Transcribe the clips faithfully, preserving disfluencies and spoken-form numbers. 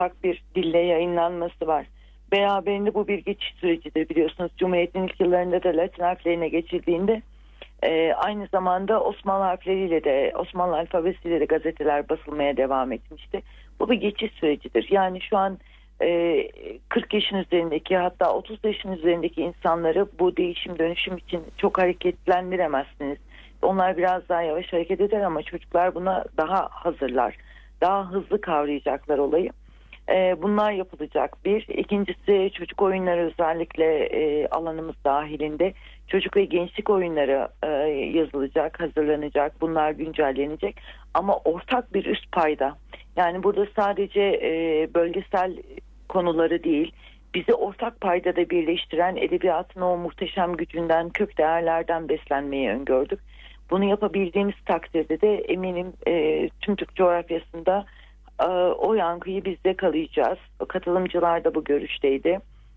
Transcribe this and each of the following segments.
ortak bir dille yayınlanması var. B Haberinde bu bir geçiş sürecidir biliyorsunuz. Cumhuriyet'in ilk yıllarında da Latin harflerine geçildiğinde e, aynı zamanda Osmanlı harfleriyle de, Osmanlı alfabesiyle de gazeteler basılmaya devam etmişti. Bu bir geçiş sürecidir. Yani şu an e, kırk yaşın üzerindeki, hatta otuz yaşın üzerindeki insanları bu değişim dönüşüm için çok hareketlendiremezsiniz. Onlar biraz daha yavaş hareket eder ama çocuklar buna daha hazırlar. Daha hızlı kavrayacaklar olayı. Ee, bunlar yapılacak bir. İkincisi, çocuk oyunları, özellikle e, alanımız dahilinde çocuk ve gençlik oyunları e, yazılacak, hazırlanacak. Bunlar güncellenecek. Ama ortak bir üst payda. Yani burada sadece e, bölgesel konuları değil, bizi ortak paydada birleştiren edebiyatın o muhteşem gücünden, kök değerlerden beslenmeyi öngördük. Bunu yapabildiğimiz takdirde de eminim e, tüm Türk coğrafyasında e, o yankıyı bizde kalayacağız. O katılımcılar da bu görüşteydi.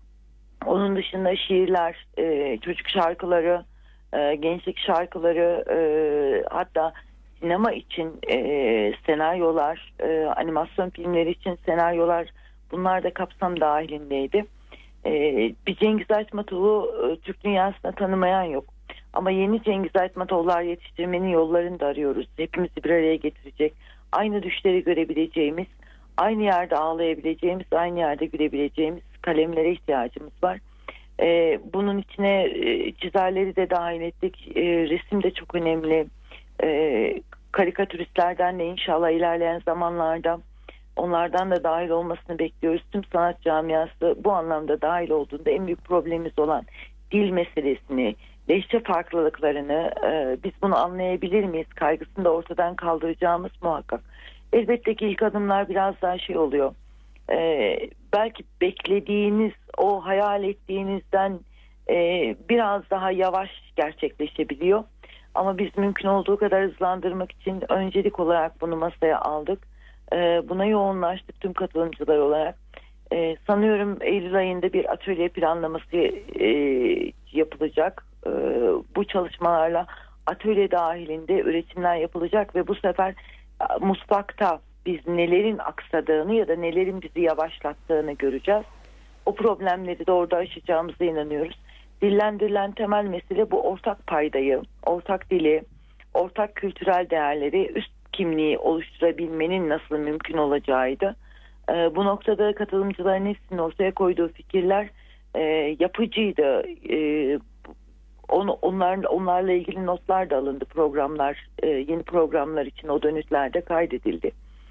Onun dışında şiirler, e, çocuk şarkıları, e, gençlik şarkıları, e, hatta sinema için e, senaryolar, e, animasyon filmleri için senaryolar, bunlar da kapsam dahilindeydi. E, bir Cengiz Aytmatov'u e, Türk dünyasında tanımayan yok. Ama yeni Cengiz Aytmatovlar yetiştirmenin yollarını da arıyoruz. Hepimizi bir araya getirecek, aynı düşleri görebileceğimiz, aynı yerde ağlayabileceğimiz, aynı yerde gülebileceğimiz kalemlere ihtiyacımız var. Ee, bunun içine e, çizerleri de dahil ettik. E, resim de çok önemli. E, karikatüristlerden de inşallah ilerleyen zamanlarda onlardan da dahil olmasını bekliyoruz. Tüm sanat camiası bu anlamda dahil olduğunda en büyük problemimiz olan dil meselesini, lehçe farklılıklarını, e, biz bunu anlayabilir miyiz kaygısını da ortadan kaldıracağımız muhakkak. Elbette ki ilk adımlar biraz daha şey oluyor. E, belki beklediğiniz, o hayal ettiğinizden e, biraz daha yavaş gerçekleşebiliyor. Ama biz mümkün olduğu kadar hızlandırmak için öncelik olarak bunu masaya aldık. E, buna yoğunlaştık tüm katılımcılar olarak. E, sanıyorum Eylül ayında bir atölye planlaması e, yapılacak. E, bu çalışmalarla atölye dahilinde üretimler yapılacak ve bu sefer e, mutfakta biz nelerin aksadığını ya da nelerin bizi yavaşlattığını göreceğiz. O problemleri de orada aşacağımıza inanıyoruz. Dillendirilen temel mesele bu ortak paydayı, ortak dili, ortak kültürel değerleri, üst kimliği oluşturabilmenin nasıl mümkün olacağıydı. E, bu noktada katılımcıların hepsinin ortaya koyduğu fikirler e, yapıcıydı. E, on, onlar, onlarla ilgili notlar da alındı, programlar, e, yeni programlar için o dönütlerde kaydedildi.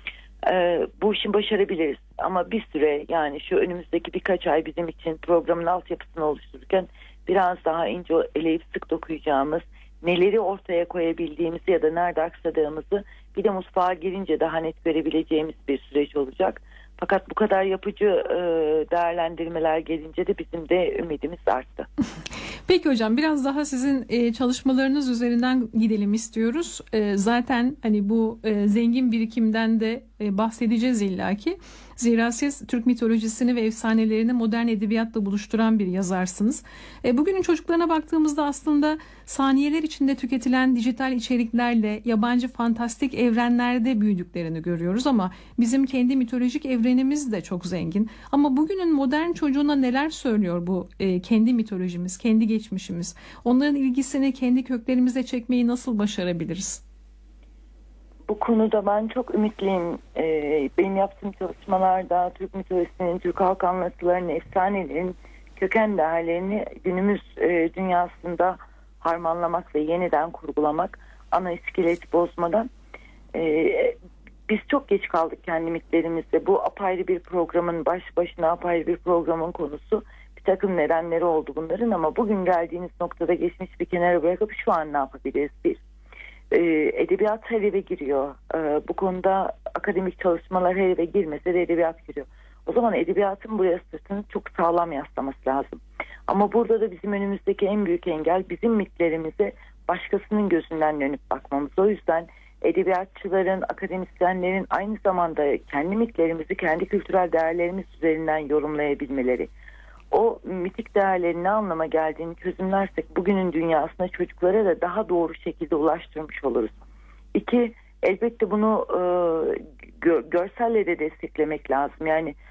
E, bu işi başarabiliriz ama bir süre, yani şu önümüzdeki birkaç ay bizim için programın altyapısını oluştururken biraz daha ince eleyip sık dokuyacağımız, neleri ortaya koyabildiğimizi ya da nerede aksadığımızı bir de mutfağa girince daha net görebileceğimiz bir süreç olacak. Fakat bu kadar yapıcı e, değerlendirmeler gelince de bizim de ümidimiz arttı. Peki hocam, biraz daha sizin e, çalışmalarınız üzerinden gidelim istiyoruz. E, zaten hani bu e, zengin birikimden de e, bahsedeceğiz illaki. Zira siz Türk mitolojisini ve efsanelerini modern edebiyatla buluşturan bir yazarsınız. E, bugünün çocuklarına baktığımızda aslında saniyeler içinde tüketilen dijital içeriklerle yabancı fantastik evrenlerde büyüdüklerini görüyoruz ama bizim kendi mitolojik evrenimiz de çok zengin. Ama bugünün modern çocuğuna neler söylüyor bu e, kendi mitolojimiz, kendi geçmişimiz? Onların ilgisini kendi köklerimize çekmeyi nasıl başarabiliriz? Bu konuda ben çok ümitliyim. Ee, benim yaptığım çalışmalarda Türk mitolojisinin, Türk halk anlatılarının, efsanelerin köken değerlerini günümüz e, dünyasında harmanlamak ve yeniden kurgulamak, ana iskeleti bozmadan. Ee, biz çok geç kaldık kendi mitlerimizde. Bu apayrı bir programın, baş başına apayrı bir programın konusu. Bir takım nedenleri oldu bunların ama bugün geldiğiniz noktada geçmiş bir kenara bırakıp şu an ne yapabiliriz biz? Edebiyat her eve giriyor. Bu konuda akademik çalışmalar her eve girmese de edebiyat giriyor. O zaman edebiyatın buraya sırtını çok sağlam yaslaması lazım. Ama burada da bizim önümüzdeki en büyük engel bizim mitlerimize başkasının gözünden dönüp bakmamız. O yüzden edebiyatçıların, akademisyenlerin aynı zamanda kendi mitlerimizi, kendi kültürel değerlerimiz üzerinden yorumlayabilmeleri. O mitik değerlerin ne anlama geldiğini çözümlersek bugünün dünyasına çocuklara da daha doğru şekilde ulaştırmış oluruz. İki, elbette bunu e, gö- görselle de desteklemek lazım. Yani